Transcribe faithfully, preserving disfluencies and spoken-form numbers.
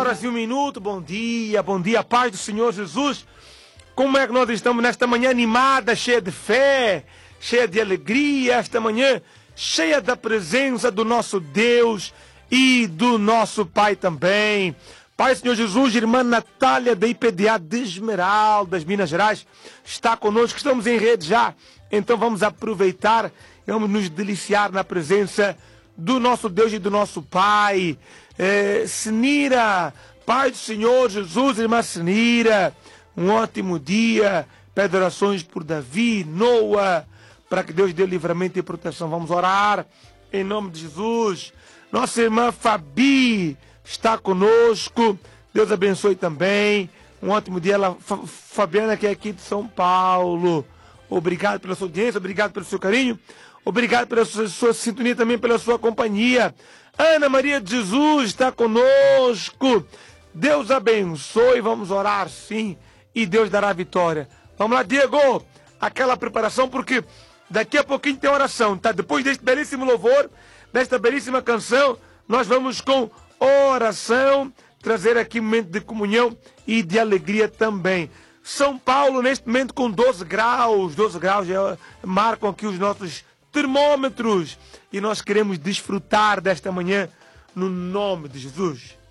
horas e um minuto, bom dia, bom dia, paz do Senhor Jesus. Como é que nós estamos nesta manhã animada, cheia de fé, cheia de alegria, esta manhã cheia da presença do nosso Deus e do nosso Pai também. Pai, Senhor Jesus, irmã Natália da I P D A de Esmeraldas, Minas Gerais, está conosco, estamos em rede já, então vamos aproveitar e vamos nos deliciar na presença do nosso Deus e do nosso Pai. É, Senira, Pai do Senhor Jesus, irmã Senira, um ótimo dia, pede orações por Davi, Noah, para que Deus dê livramento e proteção. Vamos orar em nome de Jesus. Nossa irmã Fabi está conosco, Deus abençoe também, um ótimo dia. Ela, Fabiana, que é aqui de São Paulo, obrigado pela sua audiência, obrigado pelo seu carinho, obrigado pela sua, sua sintonia, também pela sua companhia. Ana Maria de Jesus está conosco, Deus abençoe, vamos orar sim, e Deus dará vitória. Vamos lá, Diego, aquela preparação, porque daqui a pouquinho tem oração, tá? Depois deste belíssimo louvor, desta belíssima canção, nós vamos com oração, trazer aqui um momento de comunhão e de alegria também. São Paulo, neste momento, com doze graus, doze graus já marcam aqui os nossos termômetros, e nós queremos desfrutar desta manhã no nome de Jesus.